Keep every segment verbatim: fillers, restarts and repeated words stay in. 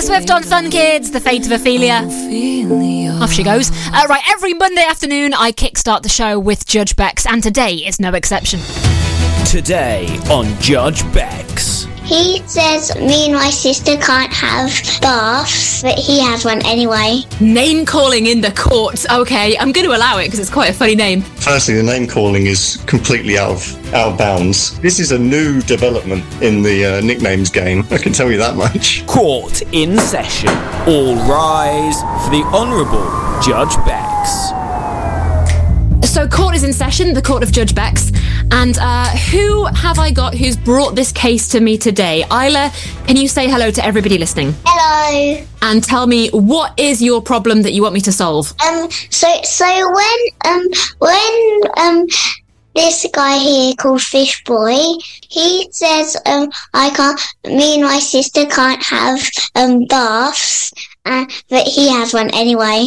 Taylor Swift on Fun Kids, The Fate of Ophelia. Off she goes. Uh, right, every Monday afternoon I kickstart the show with Judge Bex, and today is no exception. Today on Judge Bex. He says me and my sister can't have baths, but he has one anyway. Name calling in the court. Okay, I'm going to allow it because it's quite a funny name. Firstly, the name calling is completely out of, out of bounds. This is a new development in the uh, nicknames game, I can tell you that much. Court in session. All rise for the Honourable Judge Bex. So court is in session, the court of Judge Bex. And uh, who have I got who's brought this case to me today? Isla, can you say hello to everybody listening? Hello. And tell me, what is your problem that you want me to solve? Um. So so when um when um this guy here called Fish Boy, he says um I can't. Me and my sister can't have um baths, uh, but he has one anyway.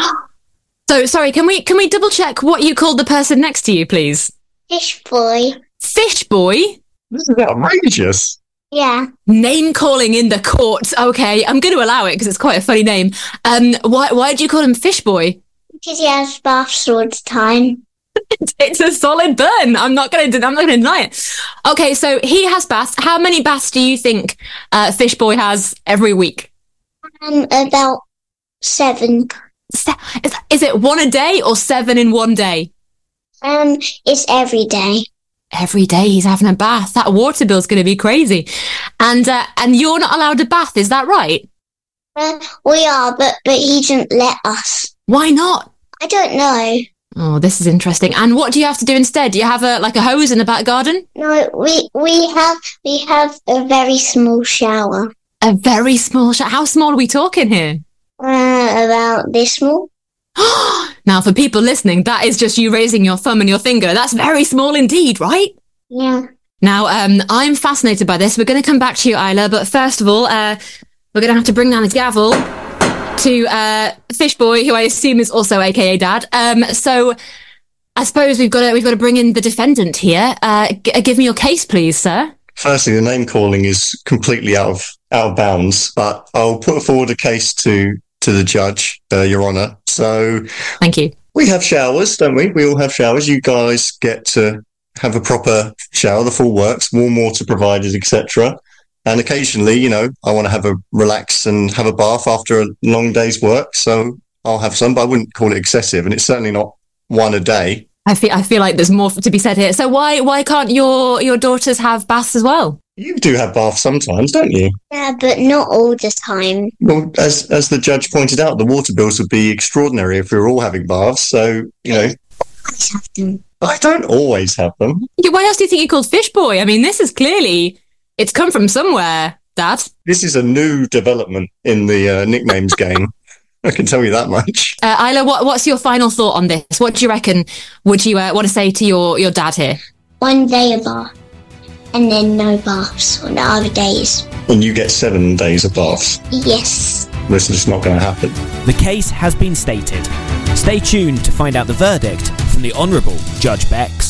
So sorry, can we can we double check what you called the person next to you, please? Fish Boy. Fish Boy? This is outrageous. Yeah. Name calling in the court. Okay, I'm going to allow it because it's quite a funny name. Um, why why do you call him Fish Boy? Because he has baths all the time. It's a solid burn. I'm not going to. I'm not going to deny it. Okay, so he has baths. How many baths do you think uh, Fish Boy has every week? Um, about seven. Se- is, is it one a day or seven in one day? Um, it's every day. Every day he's having a bath. That water bill's going to be crazy. And uh, and you're not allowed a bath, is that right? Uh, we are, but but he didn't let us. Why not? I don't know. Oh, this is interesting. And what do you have to do instead? Do you have a like a hose in the back garden? No, we we have we have a very small shower. A very small shower. How small are we talking here? Uh, about this small. Now, for people listening, that is just you raising your thumb and your finger. That's very small indeed, right? Yeah. Now, um, I'm fascinated by this. We're going to come back to you, Isla, but first of all, uh, we're going to have to bring down the gavel to uh, Fish Boy, who I assume is also A K A Dad. Um, so I suppose we've got to we've got to bring in the defendant here. Uh, g- give me your case, please, sir. Firstly, the name calling is completely out of out of bounds, but I'll put forward a case to to the judge, uh, Your Honour. So, thank you. We have showers, don't we? We all have showers. You guys get to have a proper shower, the full works, warm water provided, et cetera. And occasionally, you know, I want to have a relax and have a bath after a long day's work, so I'll have some, but I wouldn't call it excessive, and it's certainly not one a day. I feel I feel like there's more to be said here. So why why can't your your daughters have baths as well? You do have baths sometimes, don't you? Yeah, but not all the time. Well, as as the judge pointed out, the water bills would be extraordinary if we were all having baths. So, you know, I always have them. I don't always have them. Yeah, why else do you think you called Fish Boy? I mean, this is clearly it's come from somewhere, Dad. This is a new development in the uh, nicknames game. I can tell you that much. Uh, Isla, what, what's your final thought on this? What do you reckon? Would you uh, want to say to your, your dad here? One day a bath, and then no baths on the other days. And you get seven days of baths. Yes. This is just not going to happen. The case has been stated. Stay tuned to find out the verdict from the Honourable Judge Bex.